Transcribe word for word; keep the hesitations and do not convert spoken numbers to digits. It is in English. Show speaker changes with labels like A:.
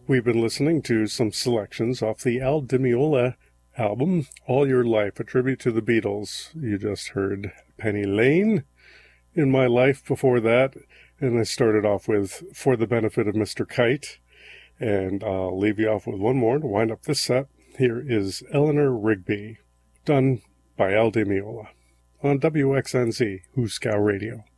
A: We've been listening to some selections off the Al Di Meola album, All Your Life, a tribute to the Beatles. You just heard Penny Lane, In My Life before that, and I started off with For the Benefit of Mister Kite, and I'll leave you off with one more to wind up this set. Here is Eleanor Rigby, done by Al Di Meola, on W X N Z, Huskow Radio.